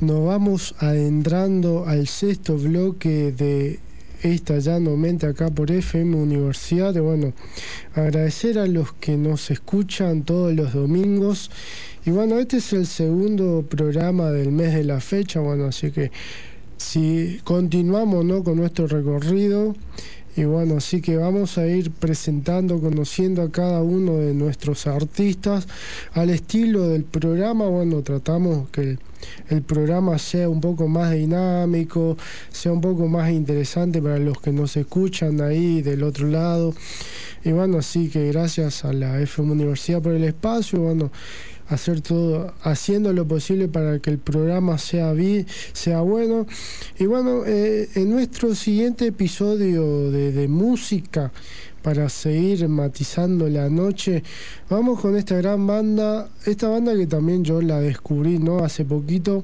nos vamos adentrando al sexto bloque de Estallando Mente acá por FM Universidad. Bueno, agradecer a los que nos escuchan todos los domingos. Y bueno, este es el segundo programa del mes de la fecha. Bueno, así que si continuamos, ¿no?, con nuestro recorrido. Y bueno, así que vamos a ir presentando, conociendo a cada uno de nuestros artistas al estilo del programa. Bueno, tratamos que el programa sea un poco más dinámico, sea un poco más interesante para los que nos escuchan ahí del otro lado. Y bueno, así que gracias a la FM Universidad por el espacio. Bueno, hacer todo, haciendo lo posible para que el programa sea bueno. Y bueno, en nuestro siguiente episodio de música, para seguir matizando la noche, vamos con esta gran banda, esta banda que también yo la descubrí, ¿no?, hace poquito,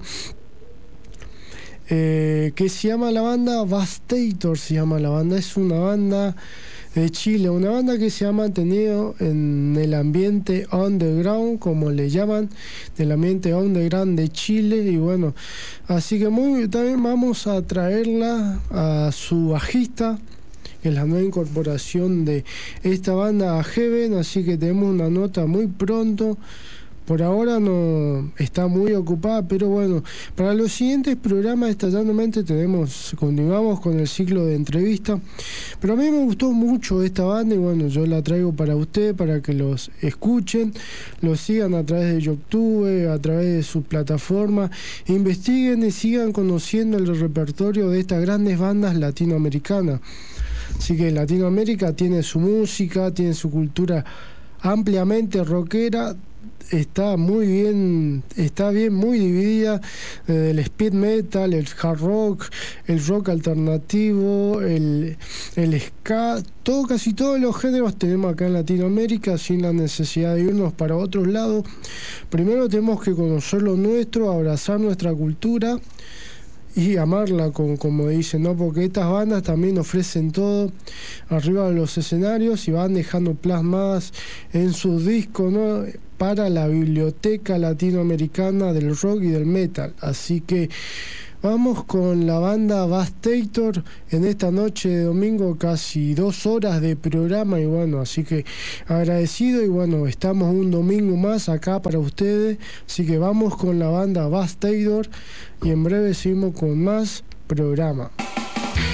que se llama la banda Vastator, se llama la banda. Es una banda de Chile, una banda que se ha mantenido en el ambiente underground, como le llaman, del ambiente underground de Chile. Y bueno, así que también vamos a traerla a su bajista, que es la nueva incorporación de esta banda, a Heaven. Así que tenemos una nota muy pronto. Por ahora no está muy ocupada, pero bueno, para los siguientes programas de Estallando Mente continuamos con el ciclo de entrevistas. Pero a mí me gustó mucho esta banda y bueno, yo la traigo para ustedes, para que los escuchen, los sigan a través de YouTube, a través de su plataforma, investiguen y sigan conociendo el repertorio de estas grandes bandas latinoamericanas. Así que Latinoamérica tiene su música, tiene su cultura ampliamente rockera. Está bien muy dividida, el speed metal, el hard rock, el rock alternativo, el ska, casi todos los géneros tenemos acá en Latinoamérica, sin la necesidad de irnos para otros lados. Primero tenemos que conocer lo nuestro, abrazar nuestra cultura y amarla, como dicen, ¿no? Porque estas bandas también ofrecen todo arriba de los escenarios y van dejando plasmadas en sus discos, ¿no?, para la biblioteca latinoamericana del rock y del metal. Así que vamos con la banda Vastator en esta noche de domingo, casi 2 horas de programa. Y bueno, así que agradecido. Y bueno, estamos un domingo más acá para ustedes. Así que vamos con la banda Vastator y en breve seguimos con más programa.